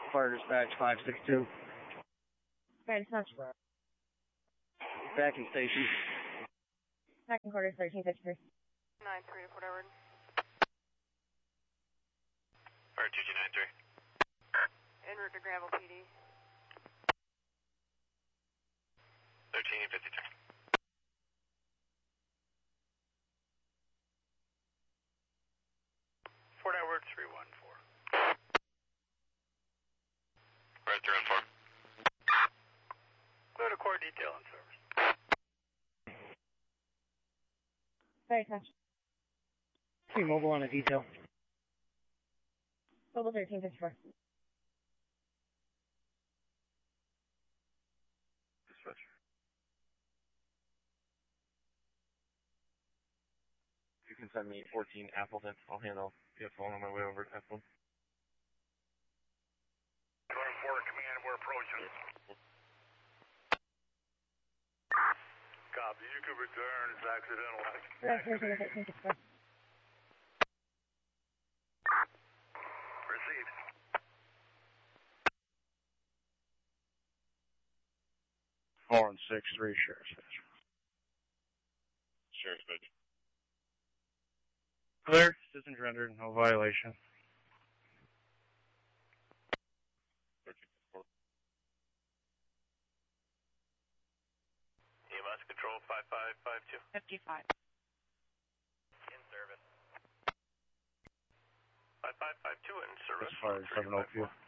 Fire dispatch 562. Fire dispatch. Backing station. Second quarter 1353. 9-3 to Fort Edward. Fire 2293. En route to Granville PD. 1353. Fort Edward 314. Fire 314. Clear to core detail in service. Fire dispatch. T-Mobile on a detail. Total 1354. Dispatch. You can send me 14 Appleton. I'll handle the phone on my way over to Appleton. 24 command, we're approaching. Copy, you can return. It's accidental. Total 1354. Received. Four and 6-3, Sheriff's Dispatch. Sheriff's Dispatch. Clear. Assistance rendered. No violation. 1354. EMS control 5552. 55. In service. 5552 in service. Fire 702.